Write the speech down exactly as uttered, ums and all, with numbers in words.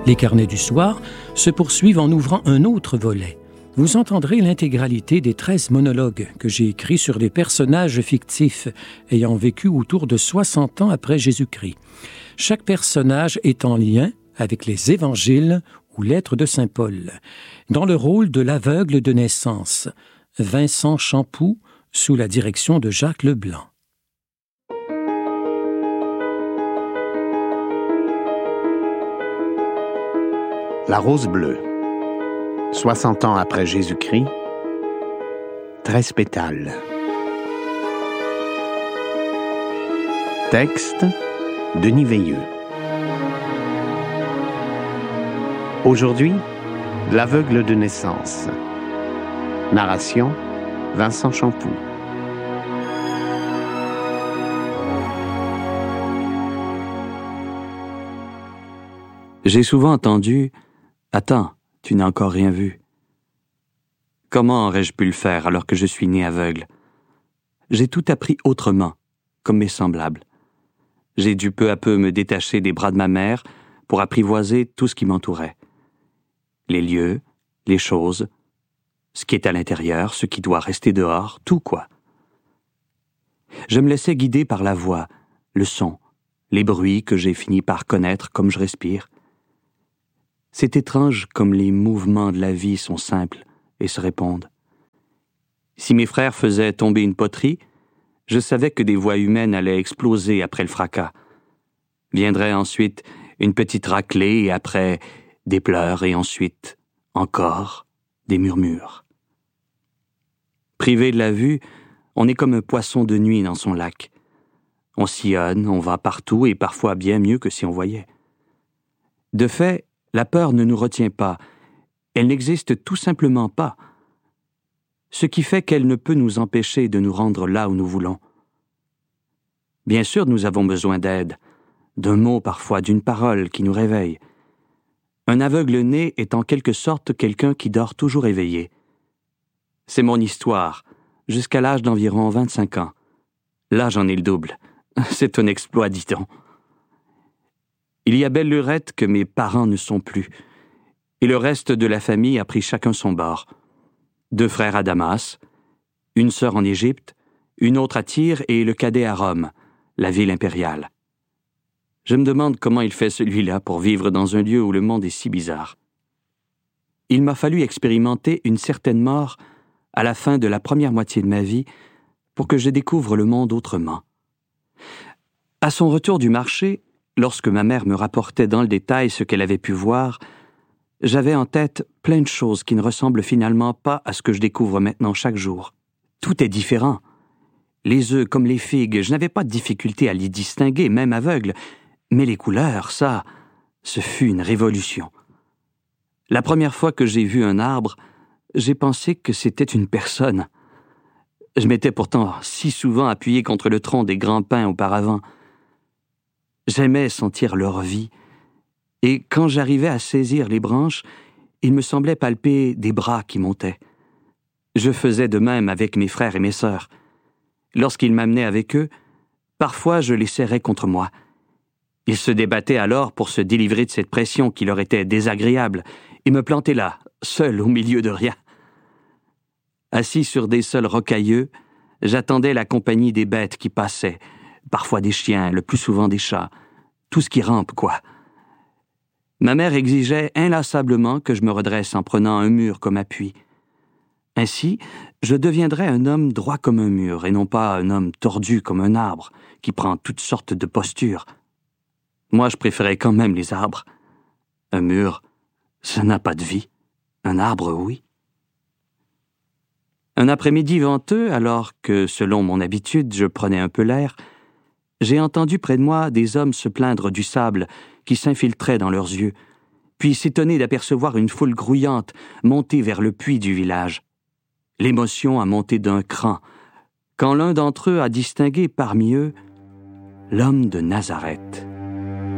Les carnets du soir se poursuivent en ouvrant un autre volet. Vous entendrez l'intégralité des treize monologues que j'ai écrits sur des personnages fictifs ayant vécu autour de soixante ans après Jésus-Christ. Chaque personnage est en lien avec les évangiles ou lettres de saint Paul. Dans le rôle de l'aveugle de naissance, Vincent Champoux, sous la direction de Jacques Leblanc. La rose bleue. soixante ans après Jésus-Christ, treize pétales. Texte, Denis Veilleux. Aujourd'hui, l'aveugle de naissance. Narration, Vincent Champoux. J'ai souvent entendu « Attends, tu n'as encore rien vu. » Comment aurais-je pu le faire alors que je suis né aveugle? J'ai tout appris autrement, comme mes semblables. J'ai dû peu à peu me détacher des bras de ma mère pour apprivoiser tout ce qui m'entourait. Les lieux, les choses, ce qui est à l'intérieur, ce qui doit rester dehors, tout quoi. Je me laissais guider par la voix, le son, les bruits que j'ai fini par connaître comme je respire. C'est étrange comme les mouvements de la vie sont simples et se répondent. Si mes frères faisaient tomber une poterie, je savais que des voix humaines allaient exploser après le fracas. Viendrait ensuite une petite raclée et après des pleurs et ensuite encore des murmures. Privé de la vue, on est comme un poisson de nuit dans son lac. On sillonne, on va partout et parfois bien mieux que si on voyait. De fait, la peur ne nous retient pas, elle n'existe tout simplement pas, ce qui fait qu'elle ne peut nous empêcher de nous rendre là où nous voulons. Bien sûr, nous avons besoin d'aide, d'un mot parfois, d'une parole qui nous réveille. Un aveugle né est en quelque sorte quelqu'un qui dort toujours éveillé. C'est mon histoire, jusqu'à l'âge d'environ vingt-cinq ans. Là, j'en ai le double. C'est un exploit, dit-on. Il y a belle lurette que mes parents ne sont plus, et le reste de la famille a pris chacun son bord. Deux frères à Damas, une sœur en Égypte, une autre à Tyr et le cadet à Rome, la ville impériale. Je me demande comment il fait celui-là pour vivre dans un lieu où le monde est si bizarre. Il m'a fallu expérimenter une certaine mort à la fin de la première moitié de ma vie pour que je découvre le monde autrement. À son retour du marché, lorsque ma mère me rapportait dans le détail ce qu'elle avait pu voir, j'avais en tête plein de choses qui ne ressemblent finalement pas à ce que je découvre maintenant chaque jour. Tout est différent. Les œufs comme les figues, je n'avais pas de difficulté à les distinguer, même aveugle, mais les couleurs, ça, ce fut une révolution. La première fois que j'ai vu un arbre, j'ai pensé que c'était une personne. Je m'étais pourtant si souvent appuyé contre le tronc des grands pins auparavant. J'aimais sentir leur vie, et quand j'arrivais à saisir les branches, il me semblait palper des bras qui montaient. Je faisais de même avec mes frères et mes sœurs. Lorsqu'ils m'amenaient avec eux, parfois je les serrais contre moi. Ils se débattaient alors pour se délivrer de cette pression qui leur était désagréable, et me plantaient là, seul au milieu de rien. Assis sur des sols rocailleux, j'attendais la compagnie des bêtes qui passaient, parfois des chiens, le plus souvent des chats, tout ce qui rampe, quoi. Ma mère exigeait inlassablement que je me redresse en prenant un mur comme appui. Ainsi, je deviendrais un homme droit comme un mur, et non pas un homme tordu comme un arbre, qui prend toutes sortes de postures. Moi, je préférais quand même les arbres. Un mur, ça n'a pas de vie. Un arbre, oui. Un après-midi venteux, alors que, selon mon habitude, je prenais un peu l'air, j'ai entendu près de moi des hommes se plaindre du sable qui s'infiltrait dans leurs yeux, puis s'étonner d'apercevoir une foule grouillante monter vers le puits du village. L'émotion a monté d'un cran, quand l'un d'entre eux a distingué parmi eux l'homme de Nazareth.